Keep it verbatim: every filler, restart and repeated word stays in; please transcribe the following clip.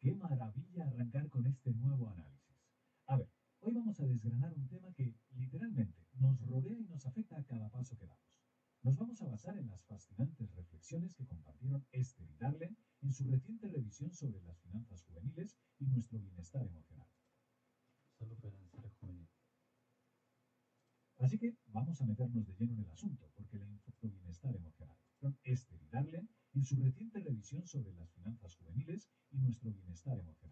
Qué maravilla arrancar con este nuevo análisis. A ver, hoy vamos a desgranar un tema que literalmente nos rodea y nos afecta a cada paso que damos. Nos vamos a basar en las fascinantes reflexiones que compartieron Esther y Darlen en su reciente revisión sobre las finanzas juveniles y nuestro bienestar emocional. Salud financiera juvenil. Así que vamos a meternos de lleno en el asunto, porque le nuestro bienestar emocional. Esther y Darlen en su reciente revisión sobre las finanzas juveniles y nuestro bienestar emocional.